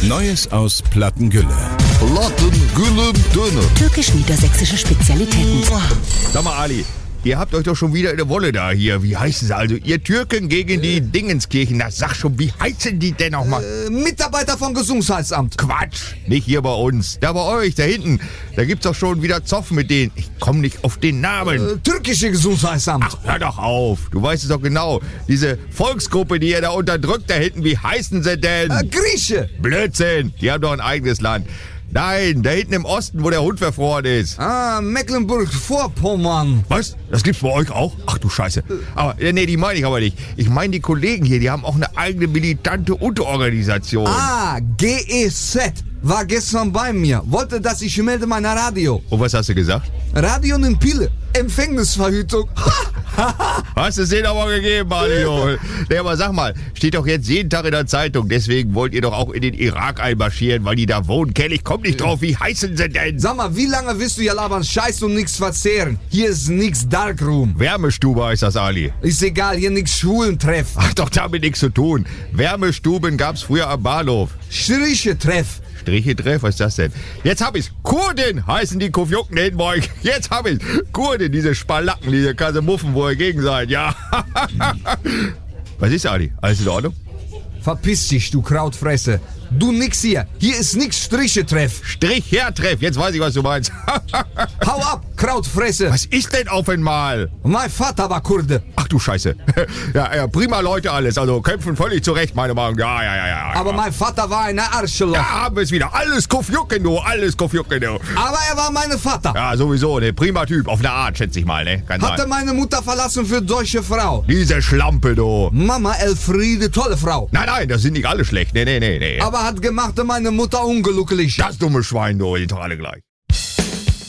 Neues aus Plattengülle. Plattengülle Döner. Türkisch-niedersächsische Spezialitäten. Sag mal, Ali, ihr habt euch doch schon wieder in der Wolle da hier. Wie heißen sie also? Ihr Türken gegen die Dingenskirchen. Na, sag schon, wie heißen die denn nochmal? Mitarbeiter vom Gesundheitsamt. Quatsch, nicht hier bei uns. Da bei euch, da hinten. Da gibt's doch schon wieder Zoff mit denen. Ich komm nicht auf den Namen. Türkische Gesundheitsamt. Ach, hör doch auf. Du weißt es doch genau. Diese Volksgruppe, die ihr da unterdrückt da hinten, wie heißen sie denn? Grieche. Blödsinn, die haben doch ein eigenes Land. Nein, da hinten im Osten, wo der Hund verfroren ist. Mecklenburg-Vorpommern. Was? Das gibt's bei euch auch? Ach du Scheiße. Aber nee, die meine ich aber nicht. Ich meine die Kollegen hier, die haben auch eine eigene militante Unterorganisation. GEZ. War gestern bei mir. Wollte, dass ich melde mein Radio. Und was hast du gesagt? Radio in Pille. Empfängnisverhütung. Hast du es denen aber gegeben, Mario? Nee, aber sag mal, steht doch jetzt jeden Tag in der Zeitung. Deswegen wollt ihr doch auch in den Irak einmarschieren, weil die da wohnen. Kenn ich komm nicht drauf. Wie heißen sie denn? Sag mal, wie lange willst du hier labern, Scheiß und nichts verzehren? Hier ist nix Darkroom. Wärmestube heißt das, Ali. Ist egal, hier nix Schwulentreff. Hat doch damit nichts zu tun. Wärmestuben gab's früher am Bahnhof. Striche-Treff. Striche-Treff, was ist das denn? Jetzt hab ich's. Kurden heißen die Kufjucken hinten bei euch. Jetzt hab ich's. Kurden, diese Spalacken, diese Kasemuffen, wo ihr gegen seid. Ja. Was ist, Ali? Alles in Ordnung? Verpiss dich, du Krautfresse. Du nix hier. Hier ist nix Striche-Treff. Strich-Her-Treff. Jetzt weiß ich, was du meinst. Hau ab, Krautfresse. Was ist denn auf einmal? Mein Vater war Kurde. Ach du Scheiße. Ja, prima Leute alles. Also kämpfen völlig zurecht, meine Meinung. Ja. Aber mein Vater war ein Arschloch. Ja, haben wir es wieder. Alles Kufjucken, du. Alles Kufjucken, du. Aber er war mein Vater. Ja, sowieso. Ne, prima Typ. Auf eine Art, schätze ich mal, ne? Kann Hatte sein. meine Mutter verlassen für deutsche Frau. Diese Schlampe, du. Mama Elfriede, tolle Frau. Nein, das sind nicht alle schlecht. Nee. Aber hat gemacht meine Mutter unglücklich. Das dumme Schwein, du. Die sind doch alle gleich.